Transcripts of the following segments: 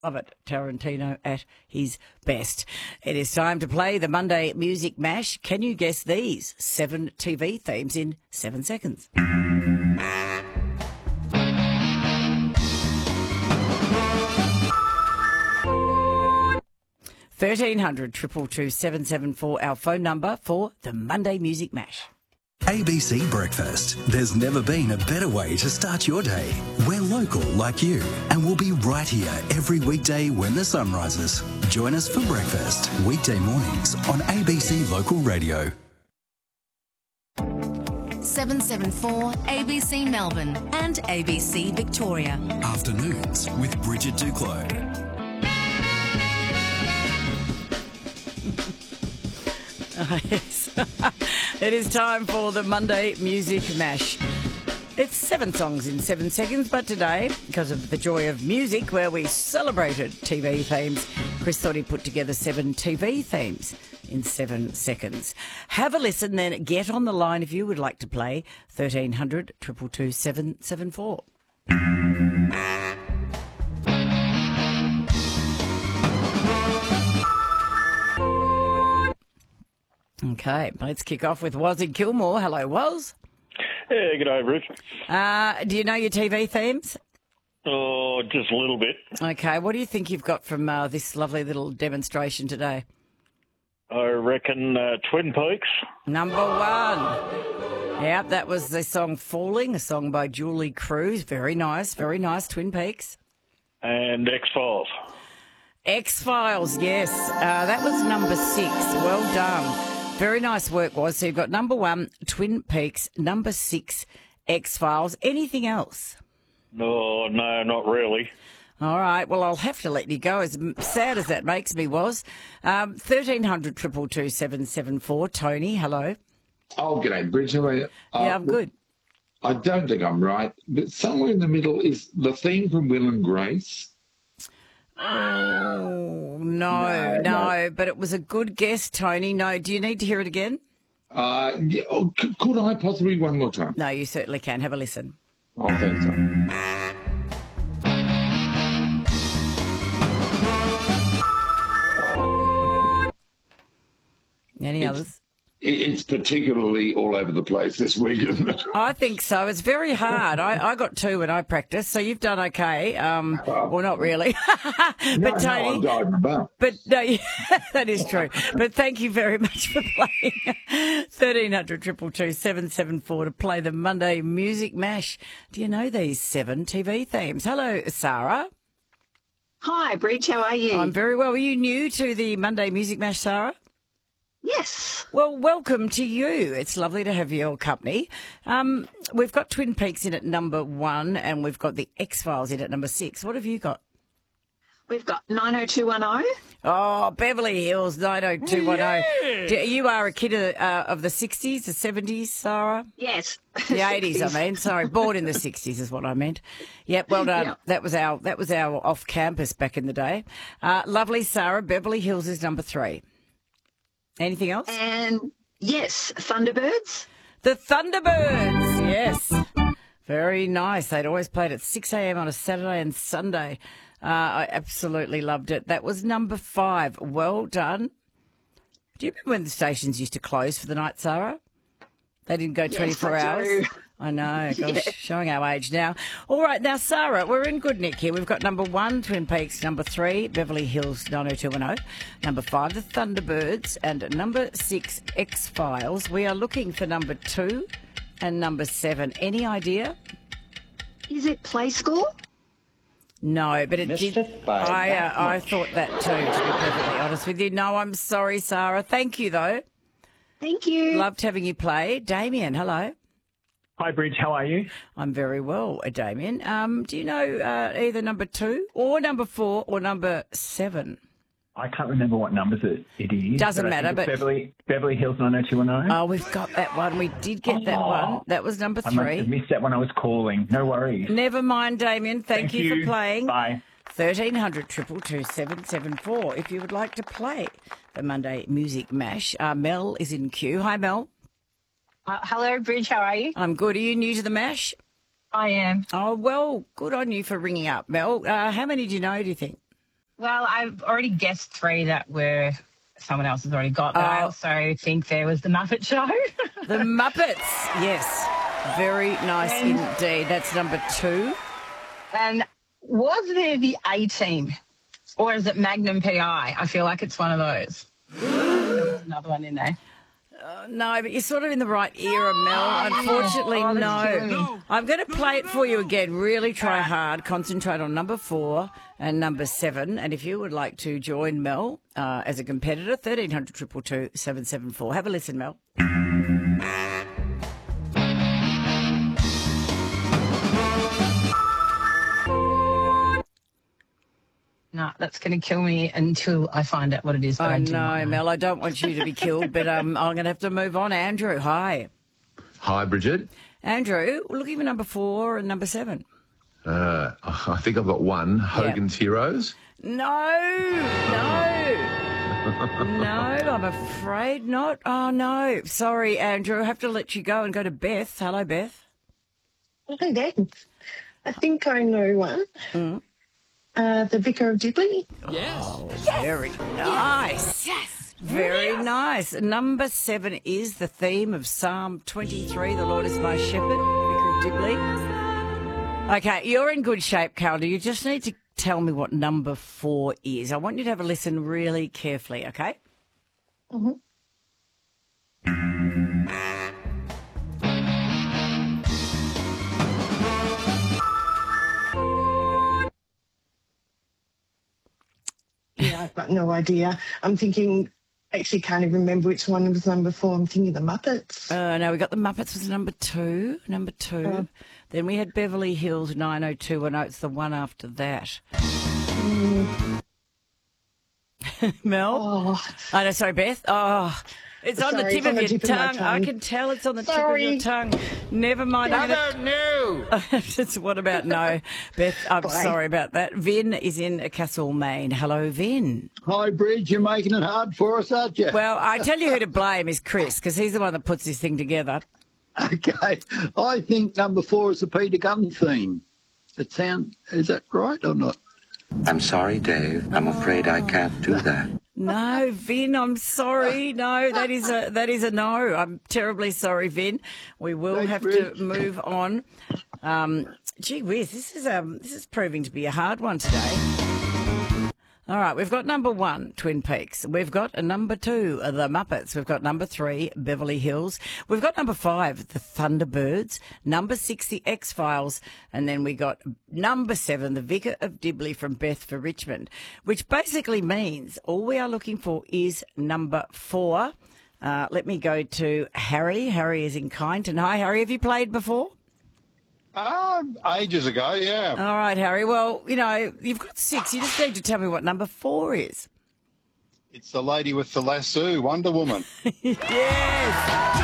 Love it. Tarantino at his best. It is time to play the Monday Music Mash. Can you guess these 7 TV themes in 7 seconds? 1300 222 774, our phone number for the Monday Music Mash. ABC Breakfast. There's never been a better way to start your day. We're local like you, and we'll be right here every weekday when the sun rises. Join us for breakfast, weekday mornings on ABC Local Radio. 774 ABC Melbourne and ABC Victoria. Afternoons with Bridget Duclos. Yes. It is time for the Monday Music Mash. It's 7 songs in 7 seconds, but today, because of the joy of music, where we celebrated TV themes, Chris thought he'd put together 7 TV themes in 7 seconds. Have a listen, then get on the line if you would like to play 1300 222 774. Okay, let's kick off with Woz in Kilmore. Hello, Woz. Yeah, g'day, Ruth. Do you know your TV themes? Oh, just a little bit. Okay, what do you think you've got from this lovely little demonstration today? I reckon Twin Peaks. Number 1. Yep, that was the song Falling, a song by Julie Cruz. Very nice, Twin Peaks. And X-Files. X-Files, yes. That was number 6. Well done. Very nice work, Woz. So you've got number 1, Twin Peaks, number 6, X-Files. Anything else? No, not really. All right. Well, I'll have to let you go, as sad as that makes me, Woz. 1300 222 774. Tony, hello. Oh, g'day, Bridge. How are you? Yeah, I'm good. I don't think I'm right, but somewhere in the middle is the theme from Will and Grace. Oh, no, but it was a good guess, Tony. No, do you need to hear it again? Yeah, could I possibly one more time? No, you certainly can. Have a listen. Oh, thanks. Any others? It's particularly all over the place this week, isn't it? I think so. It's very hard. I got 2 when I practiced, so you've done okay. Well, not really. But Tony, no, I'm diving but no, that is true. But thank you very much for playing. 1300 222 774 to play the Monday Music Mash. Do you know these 7 TV themes? Hello, Sarah. Hi, Bridge. How are you? I'm very well. Are you new to the Monday Music Mash, Sarah? Yes. Well, welcome to you. It's lovely to have your company. We've got Twin Peaks in at number 1 and we've got the X-Files in at number 6. What have you got? We've got 90210. Oh, Beverly Hills 90210. Yeah. You are a kid of the 60s, the 70s, Sarah? Yes. The 80s, I mean. Sorry, born in the 60s is what I meant. Yep, well done. Yep. That was our off-campus back in the day. Lovely, Sarah. Beverly Hills is number 3. Anything else? And yes, Thunderbirds. The Thunderbirds, yes. Very nice. They'd always played at 6 a.m. on a Saturday and Sunday. I absolutely loved it. That was number 5. Well done. Do you remember when the stations used to close for the night, Sarah? They didn't go 24 hours. Do. I know, gosh, showing our age now. All right, now, Sarah, we're in good nick here. We've got number 1, Twin Peaks, number 3, Beverly Hills 90210, number 5, the Thunderbirds, and number 6, X-Files. We are looking for number 2 and number 7. Any idea? Is it Play School? No, but it did. I thought that too, to be perfectly honest with you. No, I'm sorry, Sarah. Thank you, though. Thank you. Loved having you play. Damien, hello. Hi, Bridge. How are you? I'm very well, Damien. Do you know either number 2 or number 4 or number 7? I can't remember what numbers it is. Doesn't matter, but Beverly Hills 90210. Oh, we've got that one. We did get that one. That was number 3. I must have missed that when I was calling. No worries. Never mind, Damien. Thank you for playing. Bye. 1300 222 774 if you would like to play the Monday Music Mash. Mel is in queue. Hi, Mel. Hello, Bridge. How are you? I'm good. Are you new to the MASH? I am. Oh, well, good on you for ringing up, Mel. How many do you know, do you think? Well, I've already guessed 3 that were someone else has already got, but I also think there was The Muppet Show. The Muppets, yes. Very nice indeed. That's number 2. And was there the A-Team? Or is it Magnum P.I.? I feel like it's one of those. There's another one in there. No, but you're sort of in the right era, Mel. Unfortunately, no. I'm going to play it for you again. Really try hard. Concentrate on number 4 and number 7. And if you would like to join Mel as a competitor, 1300 222 774. Have a listen, Mel. No, that's going to kill me until I find out what it is. But Oh, I do no, not know. Mel, I don't want you to be killed, but I'm going to have to move on. Andrew, hi. Hi, Bridget. Andrew, we're looking for number 4 and number 7. I think I've got one. Hogan's Heroes. No, I'm afraid not. Oh, no. Sorry, Andrew. I have to let you go and go to Beth. Hello, Beth. Hi there. I think I know one. The Vicar of Dibley. Very nice. Yes. Very nice. Number 7 is the theme of Psalm 23, The Lord is my shepherd, Vicar of Dibley. Okay, you're in good shape, Calder. You just need to tell me what number 4 is. I want you to have a listen really carefully, okay? Mm-hmm. Yeah, I've got no idea. I'm thinking, actually can't even remember which one was number 4. I'm thinking the Muppets. No, we got the Muppets was number 2. Number 2. Then we had Beverly Hills 90210. It's the one after that. Mel? Oh, Oh, no, sorry, Beth. Oh, it's on the Sorry, tip it's of on the your tip of my tongue. I tongue. can tell it's on the tip of Sorry. your tongue. Never mind. I don't know. What about no? Beth, I'm Bye. sorry about that. Vin is in Castlemaine. Hello, Vin. Hi, Bridge. You're making it hard for us, aren't you? Well, I tell you who to blame is Chris, because he's the one that puts this thing together. Okay. I think number 4 is the Peter Gunn theme. Is that right or not? I'm sorry, Dave. I'm afraid I can't do that. No, Vin, I'm sorry. No, that is a no. I'm terribly sorry, Vin. We will Thanks, have Rich. to move on. Gee whiz, this is proving to be a hard one today. All right, we've got number 1, Twin Peaks. We've got a number 2, The Muppets. We've got number 3, Beverly Hills. We've got number 5, The Thunderbirds. Number 6, The X-Files. And then we got number 7, The Vicar of Dibley from Beth for Richmond, which basically means all we are looking for is number 4. Let me go to Harry. Harry is in Kyneton. Hi, Harry. Have you played before? Ages ago, yeah. All right, Harry. Well, you know, you've got 6. You just need to tell me what number 4 is. It's the lady with the lasso, Wonder Woman. Yes.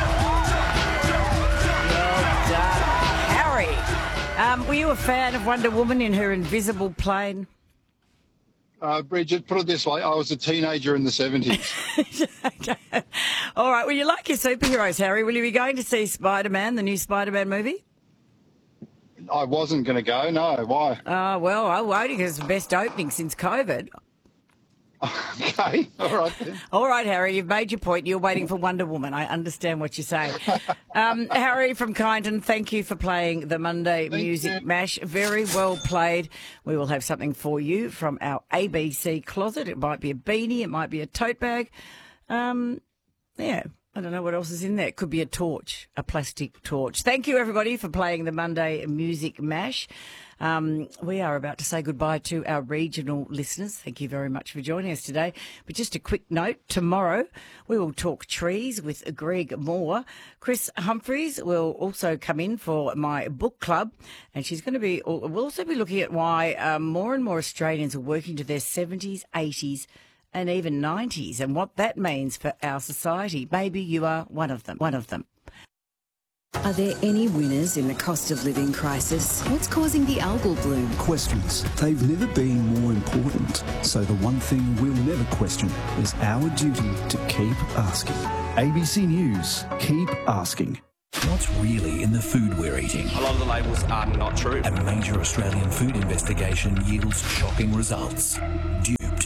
Well done. Harry, were you a fan of Wonder Woman in her invisible plane? Bridget, put it this way, I was a teenager in the 70s. Okay. All right. Well, you like your superheroes, Harry. Will you be going to see Spider-Man, the new Spider-Man movie? I wasn't going to go, no. Why? Well, I won't because it's the best opening since COVID. Okay, all right then. All right, Harry, you've made your point. You're waiting for Wonder Woman. I understand what you're saying. Harry from Kyneton, thank you for playing the Monday Music Mash. Very well played. We will have something for you from our ABC closet. It might be a beanie. It might be a tote bag. Yeah. I don't know what else is in there. It could be a torch, a plastic torch. Thank you, everybody, for playing the Monday Music Mash. We are about to say goodbye to our regional listeners. Thank you very much for joining us today. But just a quick note, tomorrow we will talk trees with Greg Moore. Chris Humphreys will also come in for my book club, and we'll also be looking at why more and more Australians are working to their 70s, 80s, and even 90s, and what that means for our society. Maybe you are one of them. Are there any winners in the cost of living crisis? What's causing the algal bloom? Questions. They've never been more important. So the one thing we'll never question is our duty to keep asking. ABC News. Keep asking. What's really in the food we're eating? A lot of the labels are not true. A major Australian food investigation yields shocking results. Duke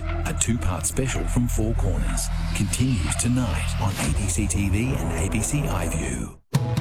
two-part special from Four Corners continues tonight on ABC TV and ABC iView.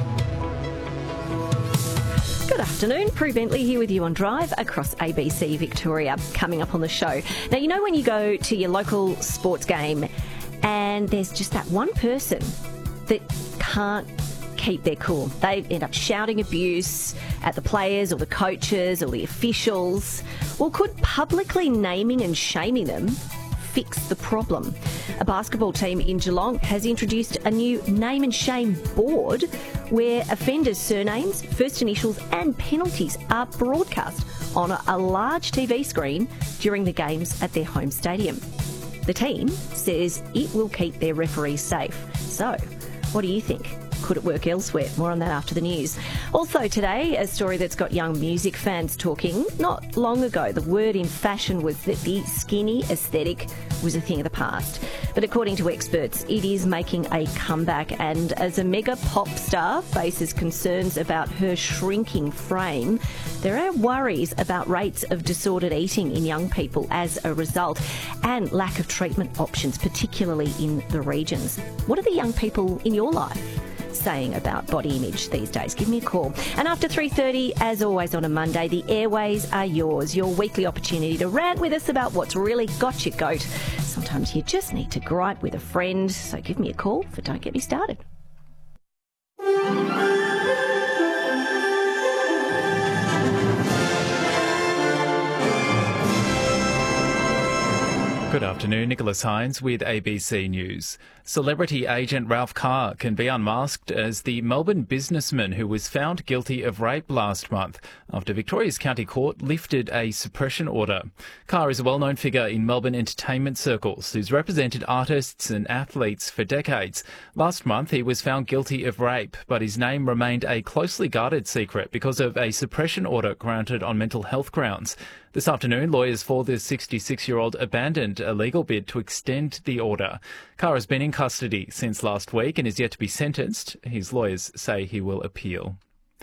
Good afternoon, Prue Bentley here with you on Drive across ABC Victoria. Coming up on the show. Now, you know when you go to your local sports game and there's just that one person that can't keep their cool. They end up shouting abuse at the players or the coaches or the officials. Well, could publicly naming and shaming them fix the problem? A basketball team in Geelong has introduced a new name and shame board where offenders' surnames, first initials and penalties are broadcast on a large TV screen during the games at their home stadium. The team says it will keep their referees safe. So, what do you think? Could it work elsewhere? More on that after the news. Also today, a story that's got young music fans talking. Not long ago, the word in fashion was that the skinny aesthetic was a thing of the past. But according to experts, it is making a comeback, and as a mega pop star faces concerns about her shrinking frame, there are worries about rates of disordered eating in young people as a result, and lack of treatment options, particularly in the regions. What are the young people in your life saying about body image these days? Give me a call. And after 3:30, as always on a Monday, the airways are yours. Your weekly opportunity to rant with us about what's really got your goat. Sometimes you just need to gripe with a friend, so give me a call for Don't Get Me Started. Good afternoon, Nicholas Hines with ABC News. Celebrity agent Ralph Carr can be unmasked as the Melbourne businessman who was found guilty of rape last month after Victoria's County Court lifted a suppression order. Carr is a well-known figure in Melbourne entertainment circles who's represented artists and athletes for decades. Last month he was found guilty of rape, but his name remained a closely guarded secret because of a suppression order granted on mental health grounds. This afternoon, lawyers for the 66-year-old abandoned a legal bid to extend the order. Carr has been in custody since last week and is yet to be sentenced. His lawyers say he will appeal.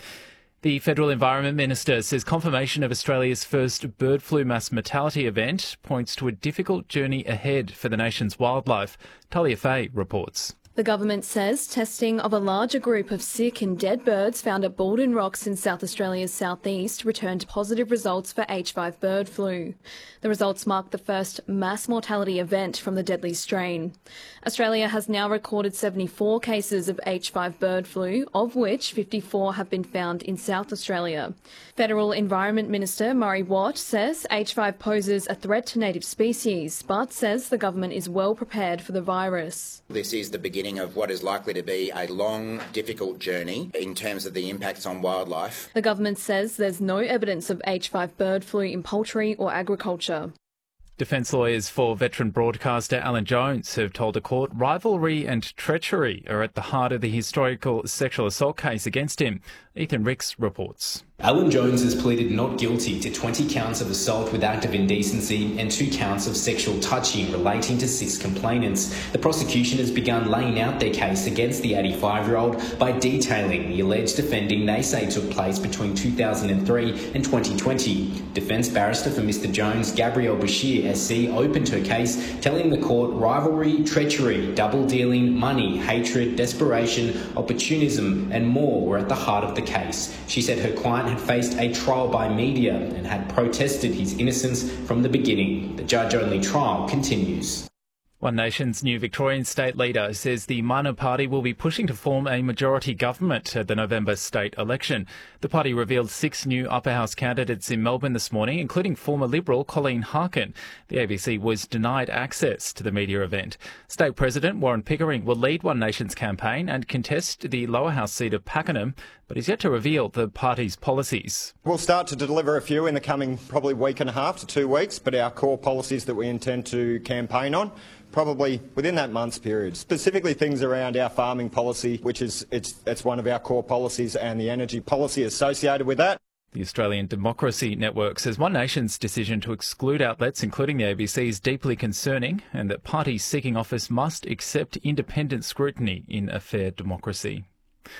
The Federal Environment Minister says confirmation of Australia's first bird flu mass mortality event points to a difficult journey ahead for the nation's wildlife. Talia Fay reports. The government says testing of a larger group of sick and dead birds found at Baldwin Rocks in South Australia's southeast returned positive results for H5 bird flu. The results mark the first mass mortality event from the deadly strain. Australia has now recorded 74 cases of H5 bird flu, of which 54 have been found in South Australia. Federal Environment Minister Murray Watt says H5 poses a threat to native species, but says the government is well prepared for the virus. This is the beginning of what is likely to be a long, difficult journey in terms of the impacts on wildlife. The government says there's no evidence of H5 bird flu in poultry or agriculture. Defence lawyers for veteran broadcaster Alan Jones have told a court rivalry and treachery are at the heart of the historical sexual assault case against him. Ethan Ricks reports. Alan Jones has pleaded not guilty to 20 counts of assault with act of indecency and 2 counts of sexual touching relating to 6 complainants. The prosecution has begun laying out their case against the 85-year-old by detailing the alleged offending they say took place between 2003 and 2020. Defence barrister for Mr Jones, Gabrielle Bashir SC, opened her case, telling the court rivalry, treachery, double-dealing, money, hatred, desperation, opportunism and more were at the heart of the case. She said her client had faced a trial by media and had protested his innocence from the beginning. The judge-only trial continues. One Nation's new Victorian state leader says the minor party will be pushing to form a majority government at the November state election. The party revealed 6 new upper house candidates in Melbourne this morning, including former Liberal Colleen Harkin. The ABC was denied access to the media event. State President Warren Pickering will lead One Nation's campaign and contest the lower house seat of Pakenham, but he's yet to reveal the party's policies. We'll start to deliver a few in the coming probably week and a half to 2 weeks, but our core policies that we intend to campaign on probably within that month's period. Specifically things around our farming policy, which is it's one of our core policies, and the energy policy associated with that. The Australian Democracy Network says One Nation's decision to exclude outlets, including the ABC, is deeply concerning, and that parties seeking office must accept independent scrutiny in a fair democracy.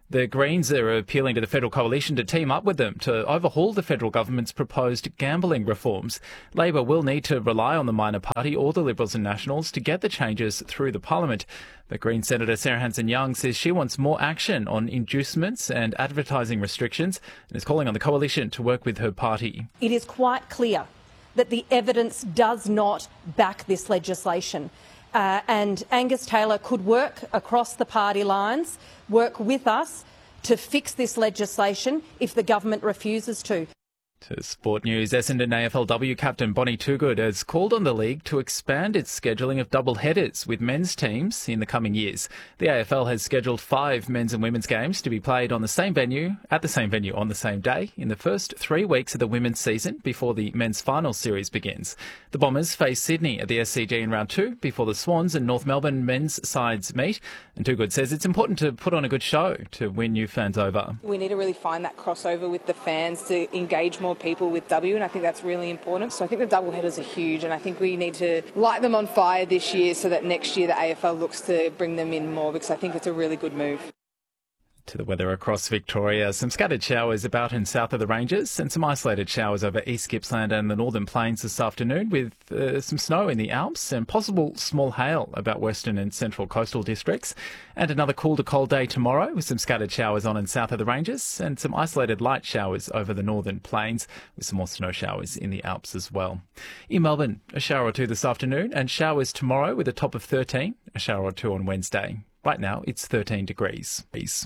The Greens are appealing to the federal coalition to team up with them to overhaul the federal government's proposed gambling reforms. Labor will need to rely on the minor party or the Liberals and Nationals to get the changes through the parliament. But Green Senator Sarah Hanson-Young says she wants more action on inducements and advertising restrictions and is calling on the coalition to work with her party. It is quite clear that the evidence does not back this legislation. And Angus Taylor could work across the party lines, work with us to fix this legislation if the government refuses to. To sport news, Essendon AFLW captain Bonnie Toogood has called on the league to expand its scheduling of double headers with men's teams in the coming years. The AFL has scheduled 5 men's and women's games to be played on the same venue, at the same venue on the same day in the first 3 weeks of the women's season before the men's final series begins. The Bombers face Sydney at the SCG in round 2 before the Swans and North Melbourne men's sides meet. And Toogood says it's important to put on a good show to win new fans over. We need to really find that crossover with the fans to engage more people with W, and I think that's really important. So I think the double headers are huge, and I think we need to light them on fire this year so that next year the AFL looks to bring them in more, because I think it's a really good move. To the weather across Victoria, some scattered showers about and south of the ranges and some isolated showers over East Gippsland and the Northern Plains this afternoon, with some snow in the Alps and possible small hail about western and central coastal districts. And another cool to cold day tomorrow with some scattered showers on and south of the ranges and some isolated light showers over the Northern Plains with some more snow showers in the Alps as well. In Melbourne, a shower or two this afternoon and showers tomorrow with a top of 13, a shower or two on Wednesday. Right now it's 13 degrees. Peace.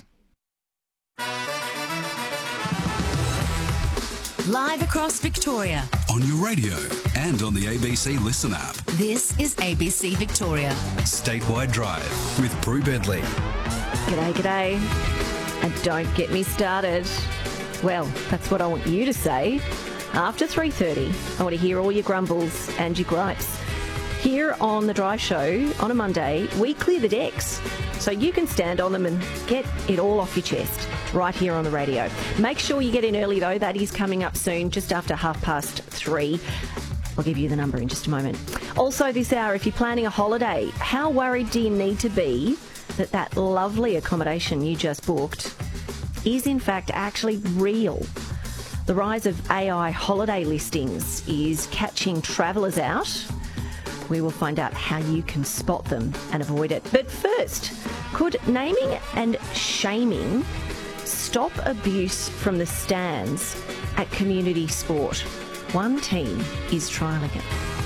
Live across Victoria. On your radio and on the ABC Listen app. This is ABC Victoria. Statewide Drive with Prue Bentley. G'day, g'day. And don't get me started. Well, that's what I want you to say. After 3:30, I want to hear all your grumbles and your gripes. Here on The Drive Show, on a Monday, we clear the decks so you can stand on them and get it all off your chest right here on the radio. Make sure you get in early, though. That is coming up soon, just after 3:30. I'll give you the number in just a moment. Also this hour, if you're planning a holiday, how worried do you need to be that that lovely accommodation you just booked is in fact actually real? The rise of AI holiday listings is catching travellers out. We will find out how you can spot them and avoid it. But first, could naming and shaming stop abuse from the stands at community sport? One team is trialling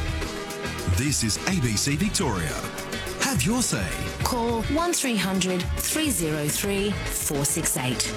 it. This is ABC Victoria. Have your say. Call 1300 303 468.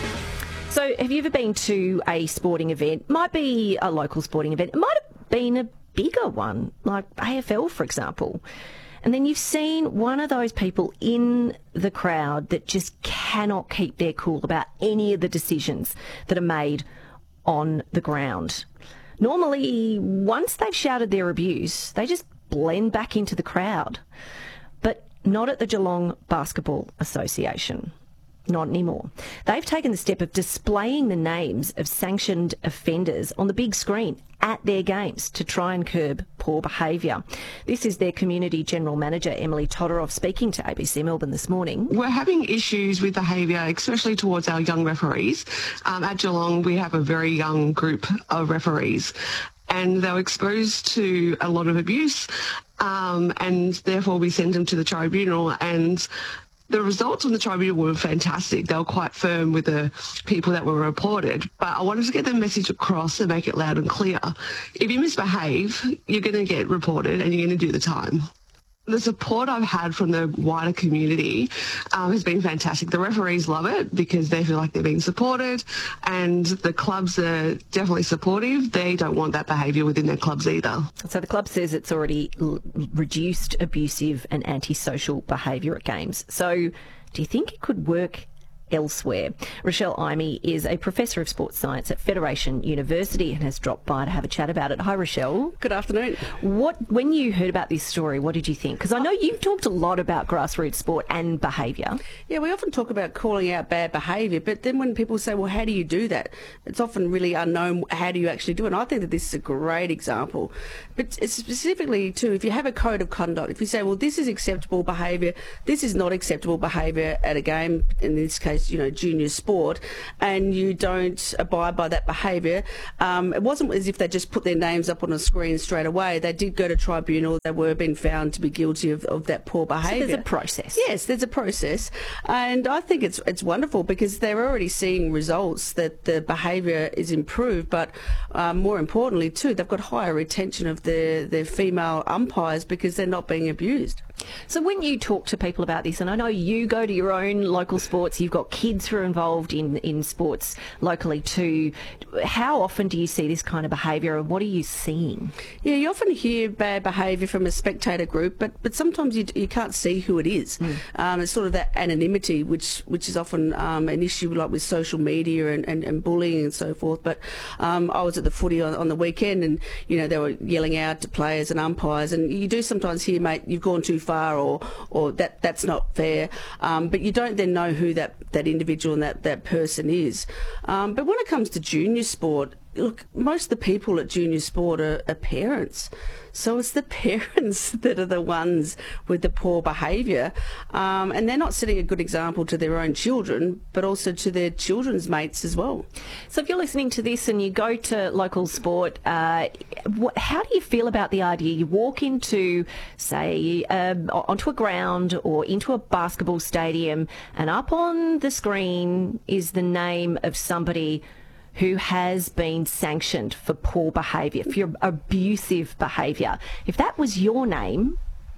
So have you ever been to a sporting event? Might be a local sporting event. It might have been a bigger one, like AFL, for example. And then you've seen one of those people in the crowd that just cannot keep their cool about any of the decisions that are made on the ground. Normally, once they've shouted their abuse, they just blend back into the crowd. But not at the Geelong Basketball Association. Not anymore. They've taken the step of displaying the names of sanctioned offenders on the big screen at their games to try and curb poor behaviour. This is their Community General Manager, Emily Todorov, speaking to ABC Melbourne this morning. We're having issues with behaviour, especially towards our young referees. At Geelong, we have a very young group of referees, and they were exposed to a lot of abuse, and therefore we sent them to the tribunal, and the results on the tribunal were fantastic. They were quite firm with the people that were reported. But I wanted to get the message across and make it loud and clear. If you misbehave, you're going to get reported and you're going to do the time. The support I've had from the wider community has been fantastic. The referees love it because they feel like they're being supported, and the clubs are definitely supportive. They don't want that behaviour within their clubs either. So the club says it's already reduced abusive and antisocial behaviour at games. So do you think it could work elsewhere? Rochelle Imey is a Professor of Sports Science at Federation University and has dropped by to have a chat about it. Hi, Rochelle. Good afternoon. When you heard about this story, what did you think? Because I know you've talked a lot about grassroots sport and behaviour. Yeah, we often talk about calling out bad behaviour, but then when people say, well, how do you do that? It's often really unknown. How do you actually do it? And I think that this is a great example. But it's specifically, too, if you have a code of conduct, if you say, well, this is acceptable behaviour, this is not acceptable behaviour at a game, in this case, junior sport, and you don't abide by that behaviour, it wasn't as if they just put their names up on a screen straight away. They did go to tribunal. They were being found to be guilty of that poor behaviour. So there's a process. Yes, there's a process, and I think it's wonderful because they're already seeing results that the behaviour is improved, but more importantly too, they've got higher retention of their female umpires because they're not being abused. So when you talk to people about this, and I know you go to your own local sports, you've got kids who are involved in sports locally too, how often do you see this kind of behaviour, and what are you seeing? Yeah, you often hear bad behaviour from a spectator group, but sometimes you can't see who it is. It's sort of that anonymity, which is often an issue like with social media and bullying and so forth. But I was at the footy on the weekend, and they were yelling out to players and umpires, and you do sometimes hear, mate, you've gone too far, or that's not fair, but you don't then know who that individual and that person is. But when it comes to junior sport, look, most of the people at junior sport are parents. So it's the parents that are the ones with the poor behaviour, and they're not setting a good example to their own children, but also to their children's mates as well. So if you're listening to this and you go to local sport, how do you feel about the idea? You walk into, say, onto a ground or into a basketball stadium, and up on the screen is the name of somebody who has been sanctioned for poor behaviour, for abusive behaviour. If that was your name,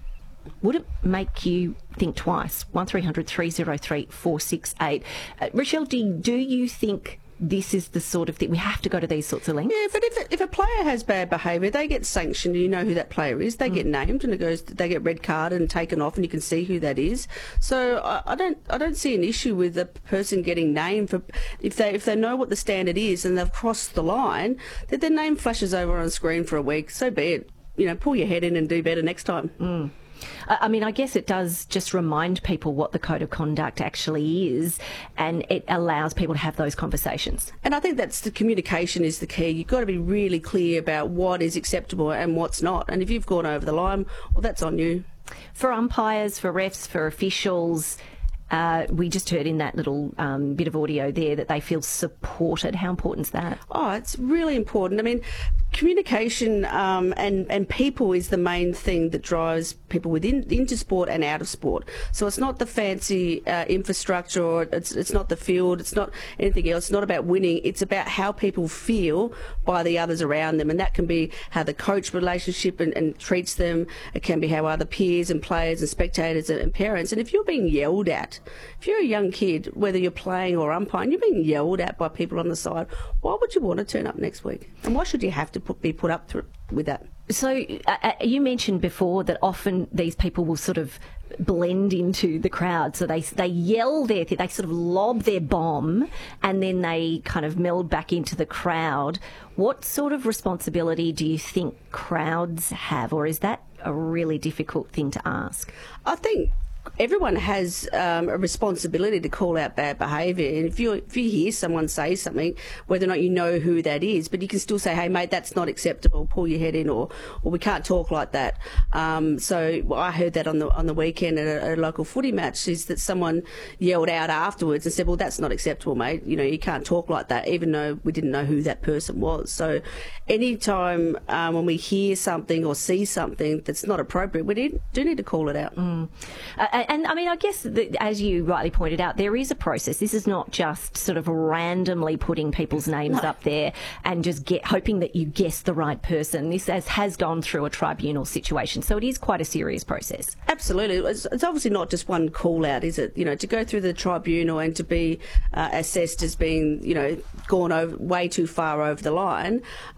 would it make you think twice? 1300 303 468. Rochelle, do you think this is the sort of thing, we have to go to these sorts of lengths? Yeah, but if a player has bad behaviour, they get sanctioned, and you know who that player is. They get named, and they get red carded and taken off, and you can see who that is. So I don't see an issue with a person getting named for if they know what the standard is and they've crossed the line, that their name flashes over on screen for a week. So be it. Pull your head in and do better next time. I mean, I guess it does just remind people what the code of conduct actually is, and it allows people to have those conversations. And I think that's the communication is the key. You've got to be really clear about what is acceptable and what's not. And if you've gone over the line, well, that's on you. For umpires, for refs, for officials, we just heard in that little bit of audio there that they feel supported. How important is that? Oh, it's really important. I mean, communication and people is the main thing that drives people into sport and out of sport. So it's not the fancy infrastructure, or it's not the field, it's not anything else. It's not about winning. It's about how people feel by the others around them, and that can be how the coach relationship and treats them. It can be how other peers and players and spectators and parents. And if you're being yelled at, if you're a young kid, whether you're playing or umpiring, you're being yelled at by people on the side, why would you want to turn up next week? And why should you have to be put up with that? So you mentioned before that often these people will sort of blend into the crowd. So they yell they sort of lob their bomb, and then they kind of meld back into the crowd. What sort of responsibility do you think crowds have, or is that a really difficult thing to ask? I think everyone has a responsibility to call out bad behaviour, and if you hear someone say something, whether or not you know who that is, but you can still say, hey mate, that's not acceptable, pull your head in, or we can't talk like that. So I heard that on the weekend at a local footy match, is that someone yelled out afterwards and said, well, that's not acceptable, mate, you can't talk like that, even though we didn't know who that person was. So anytime when we hear something or see something that's not appropriate, we do need to call it out. And I mean, I guess that, as you rightly pointed out, there is a process. This is not just sort of randomly putting people's names up there and just hoping that you guess the right person. This has gone through a tribunal situation, so it is quite a serious process. Absolutely. It's obviously not just one call out, is it? To go through the tribunal and to be assessed as being, gone over way too far over the line.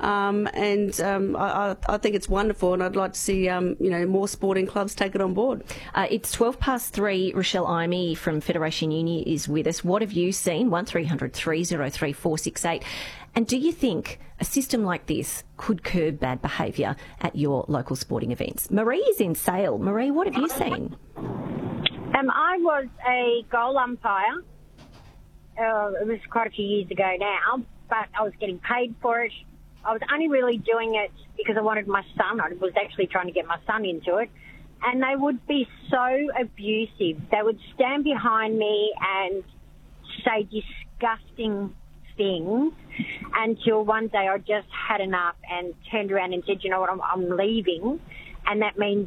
I think it's wonderful, and I'd like to see, more sporting clubs take it on board. It's 3:12. Rochelle Imey from Federation Uni is with us. What have you seen? 1300 303 468. And do you think a system like this could curb bad behaviour at your local sporting events? Marie is in Sale. Marie, what have you seen? I was a goal umpire. It was quite a few years ago now, but I was getting paid for it. I was only really doing it because I wanted my son. I was actually trying to get my son into it. And they would be so abusive. They would stand behind me and say disgusting things until one day I just had enough and turned around and said, you know what, I'm leaving. And that means